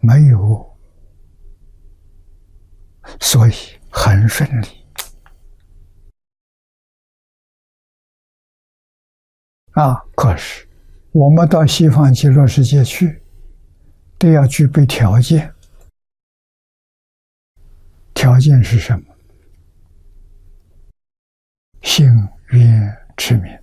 没有，所以很顺利。可是我们到西方极乐世界去，都要具备条件。条件是什么？信愿持名。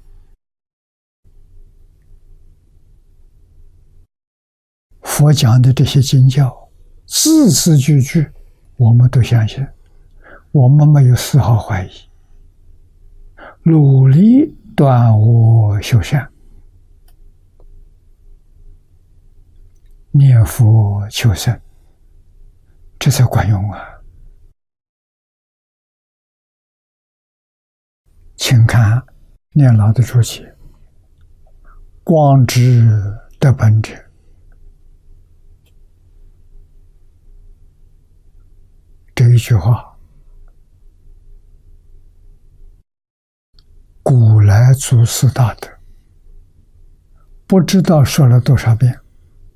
佛讲的这些经教，字字句句，我们都相信，我们没有丝毫怀疑，努力断恶修善，念佛求生，这才管用啊！请看念老的注解：光知得本者，这一句话，古来祖师大德不知道说了多少遍。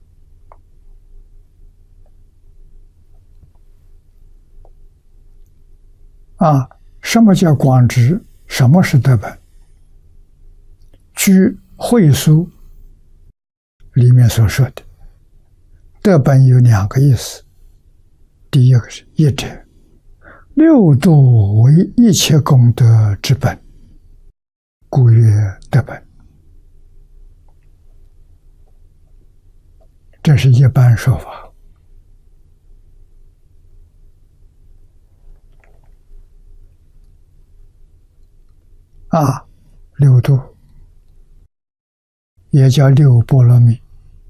什么叫光知？什么是得本？据会疏里面所说的，得本有两个意思。第一个是一者，六度为一切功德之本，故曰得本。这是一般说法。六度也叫六波罗蜜：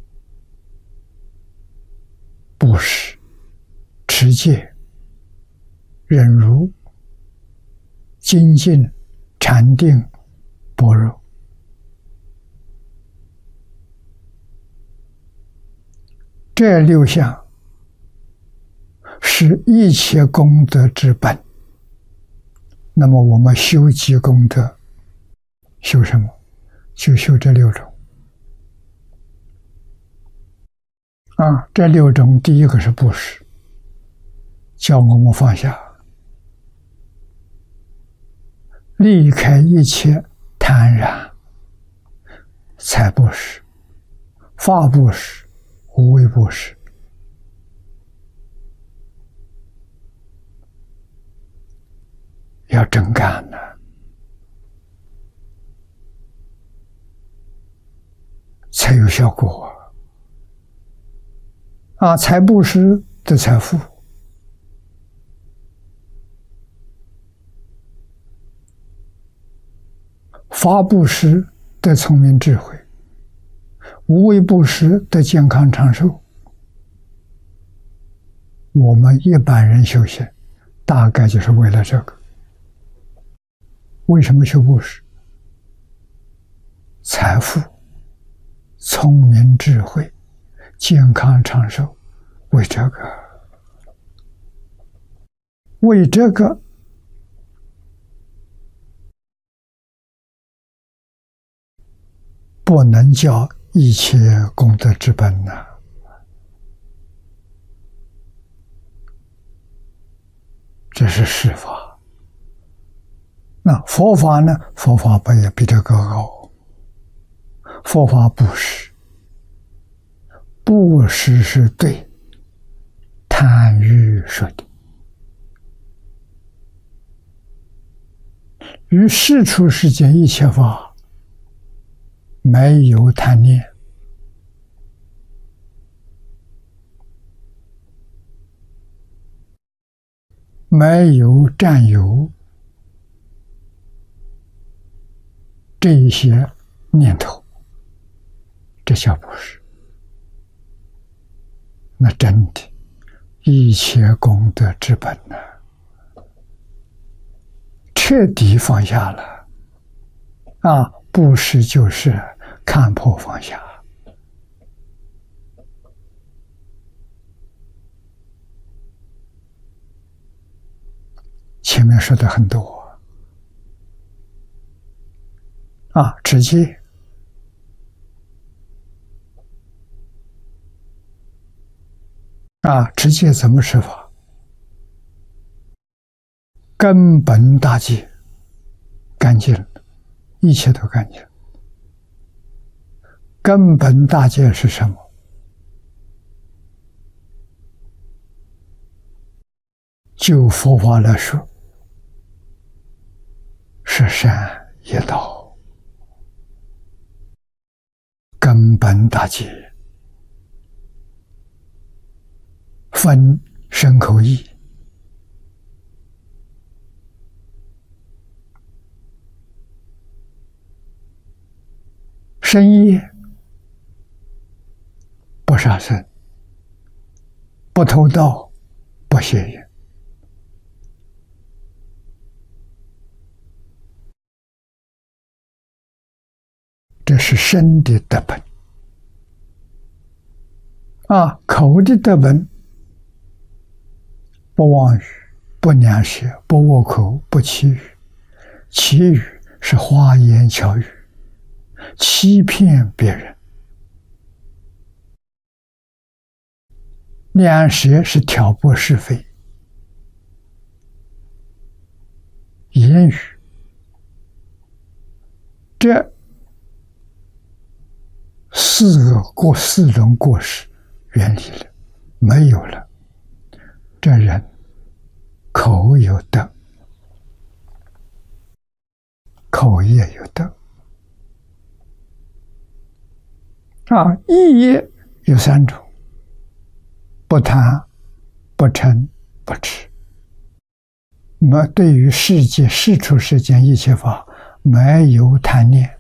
布施、持戒、忍辱、精进、禅定、般若。这六项是一切功德之本。那么我们修积功德，修什么？就修这六种。这六种，第一个是布施，叫我们放下，离开一切贪染，财布施、法布施、无为布施。要真干呢，才有效果财布施得财富，法布施得聪明智慧，无为布施得健康长寿。我们一般人修行，大概就是为了这个。为什么修布施？财富、聪明智慧、健康长寿，为这个，为这个不能叫一切功德之本呐。这是世法。那佛法呢？佛法不也比这个高？佛法布施，布施是对贪欲说的，于世出世间一切法没有贪念，没有占有这一些念头，这叫布施。那真的一切功德之本呢，彻底放下了布施就是看破放下。前面说的很多持戒、 直戒怎么持法？根本大戒，干净了，一切都干净。根本大戒是什么？就佛法来说，是善业道，根本大戒，分身口意。身业不杀生，不偷盗，不邪淫。这是身的德本。口的德本，不妄语，不两舌，不恶口，不绮语。绮语是花言巧语，欺骗别人。两舌是挑拨是非。言语，这四种过失远离了，没有了，这人口有德，口业有德。意业有三种：不贪、不嗔、不痴。对于世界世出世间一切法，没有贪念，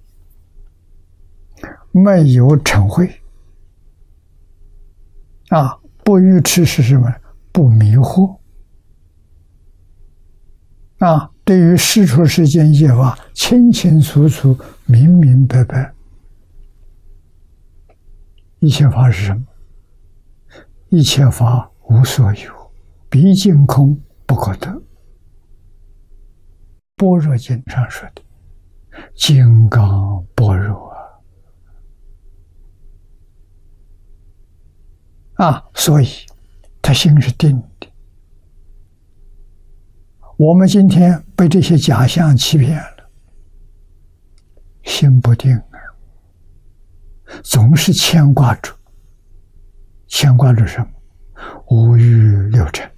没有嗔恚。不愚痴是什么？不迷惑。对于世出世间一切法，清清楚楚、明明白白。一切法是什么？一切法无所有，毕竟空，不可得。般若经上说的金刚般若所以他心是定的。我们今天被这些假象欺骗了，心不定总是牵挂着什么？五欲六尘。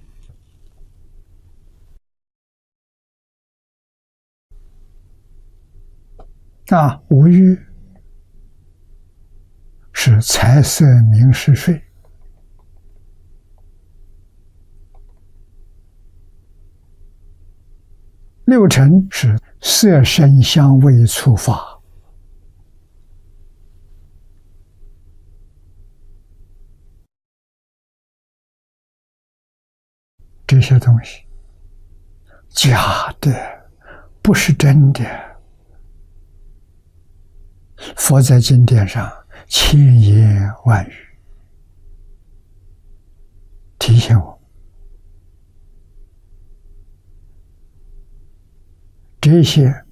五欲是财色名食睡，六尘是色声香味触法。这些东西假的，不是真的。佛在经典上千言万语提醒我，这些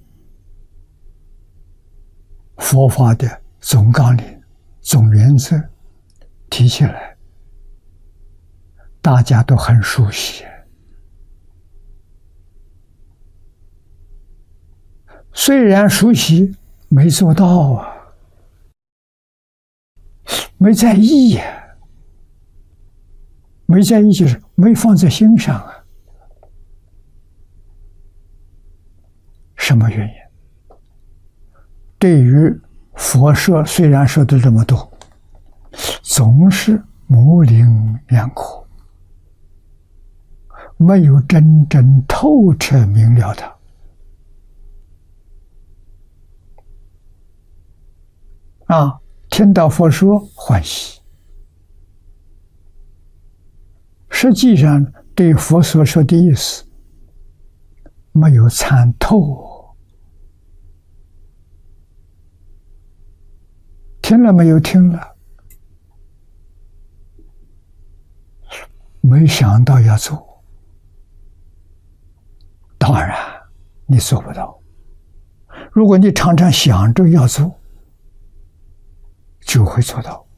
佛法的总纲领、总原则提起来，大家都很熟悉。虽然熟悉，没做到没在意没在意就是没放在心上什么原因？对于佛说，虽然说的这么多，总是模棱两可，没有真正透彻明了的。听到佛说欢喜，实际上对佛所说的意思没有参透，听了没有听了，没想到要做，当然你做不到。如果你常常想着要做，就会做到。